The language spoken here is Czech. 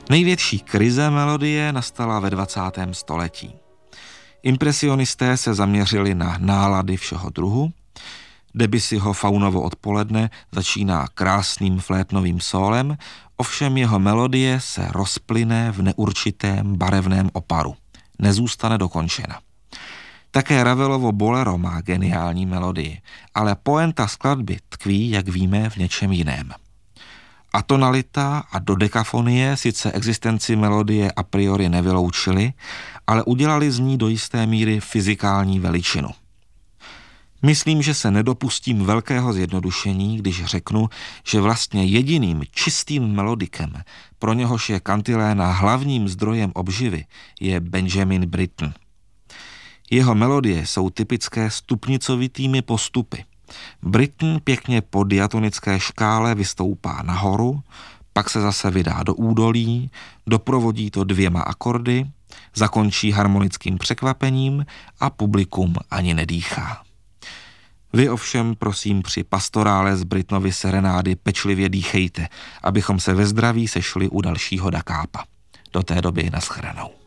Největší krize melodie nastala ve 20. století. Impresionisté se zaměřili na nálady všeho druhu. Debussyho Faunovo odpoledne začíná krásným flétnovým sólem, ovšem jeho melodie se rozplyne v neurčitém barevném oparu. Nezůstane dokončena. Také Ravelovo Bolero má geniální melodii, ale poenta skladby tkví, jak víme, v něčem jiném. Atonalita a dodekafonie sice existenci melodie a priori nevyloučily, ale udělali z ní do jisté míry fyzikální veličinu. Myslím, že se nedopustím velkého zjednodušení, když řeknu, že vlastně jediným čistým melodikem, pro něhož je kantiléna hlavním zdrojem obživy, je Benjamin Britten. Jeho melodie jsou typické stupnicovitými postupy. Britten pěkně po diatonické škále vystoupá nahoru, pak se zase vydá do údolí, doprovodí to 2 akordy, zakončí harmonickým překvapením a publikum ani nedýchá. Vy ovšem, prosím, při pastorále z Brittenovy serenády pečlivě dýchejte, abychom se ve zdraví sešli u dalšího Da Capa. Do té doby nashledanou.